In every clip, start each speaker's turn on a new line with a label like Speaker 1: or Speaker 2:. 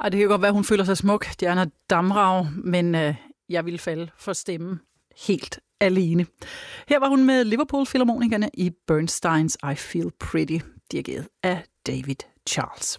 Speaker 1: Ej, det kan godt være, at hun føler sig smuk, Diana Damrau, men jeg ville falde for stemmen helt alene. Her var hun med Liverpool-filharmonikerne i Bernsteins I Feel Pretty, dirigeret af David Charles.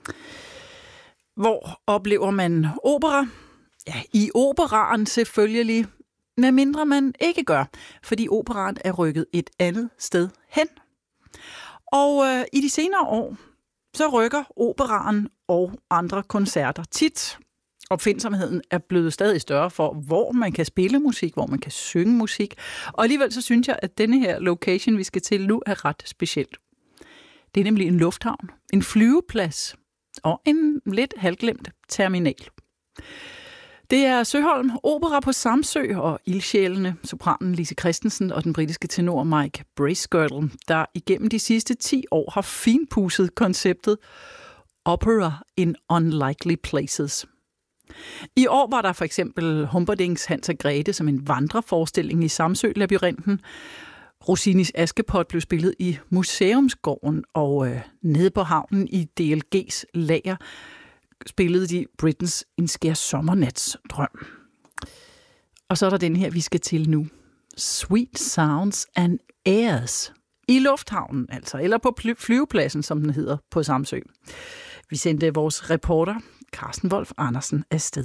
Speaker 1: Hvor oplever man opera? Ja, i operaen selvfølgelig, medmindre man ikke gør, fordi operaen er rykket et andet sted hen. Og i de senere år, så rykker operaen og andre koncerter tit. Opfindsomheden er blevet stadig større for, hvor man kan spille musik, hvor man kan synge musik. Og alligevel så synes jeg, at denne her location, vi skal til nu, er ret specielt. Det er nemlig en lufthavn, en flyveplads og en lidt halvglemt terminal. Det er Søholm Opera på Samsø og ildsjælene, sopranen Lise Christensen og den britiske tenor Mike Bracegirdle, der igennem de sidste 10 år har finpudset konceptet Opera in Unlikely Places. I år var der for eksempel Humperdinck's Hans og Grete som en vandreforestilling i Samsø-labyrinten. Rossinis Askepot blev spillet i Museumsgården, og nede på havnen i DLG's lager spillede de Britens En skær sommernats drøm. Og så er der den her, vi skal til nu. Sweet Sounds and Airs. I lufthavnen altså, eller på flyvepladsen, som den hedder på Samsø. Vi sendte vores reporter, Carsten Wolf Andersen, afsted.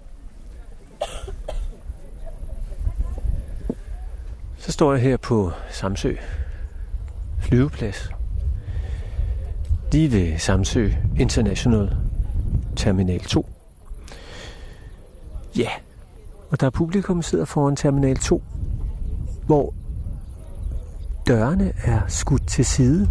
Speaker 2: Så står jeg her på Samsø flyveplads. Lige ved Samsø International Terminal 2. Ja, og der er publikum, der sidder foran Terminal 2, hvor dørene er skudt til side,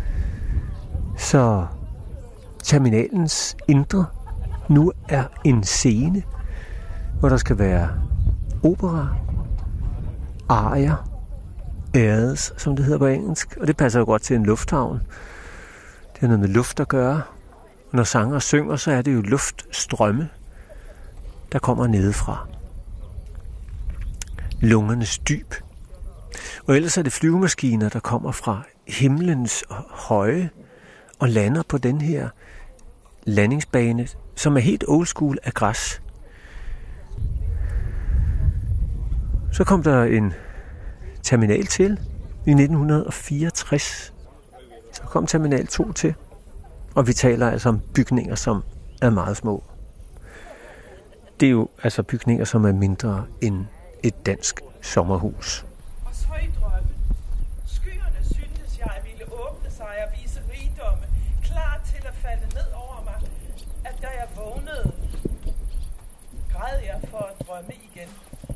Speaker 2: så terminalens indre nu er en scene, hvor der skal være opera, arier, airs, som det hedder på engelsk, og det passer jo godt til en lufthavn. Det har noget med luft at gøre. Når sanger synger, så er det jo luftstrømme, der kommer nedefra. Lungernes dyb. Og ellers er det flyvemaskiner, der kommer fra himlens høje og lander på den her landingsbane, som er helt old school af græs. Så kom der en terminal til i 1964. Så kom terminal 2 til. Og vi taler altså om bygninger, som er meget små. Det er jo altså bygninger, som er mindre end et dansk sommerhus.
Speaker 3: Skyerne syntes jeg ville åbne sig og vise rigdomme, klar til at falde ned over mig, at da jeg vågnede, græd jeg for at drømme igen.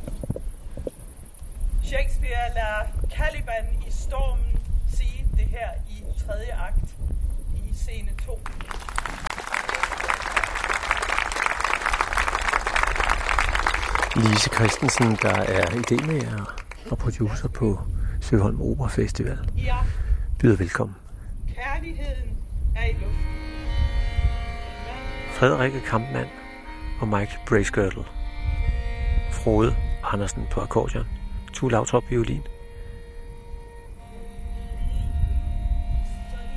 Speaker 3: Shakespeare lader Caliban i stormen sige det her i 3. akt i scene 2.
Speaker 2: Lise Christensen, der er idémager og producer på Søholm Opera Festival, byder velkommen.
Speaker 3: Kærligheden er i luften.
Speaker 2: Frederikke Kampmann og Mike Bracegirdle. Frode Andersen på akkordeon. Tue Lautrop violin.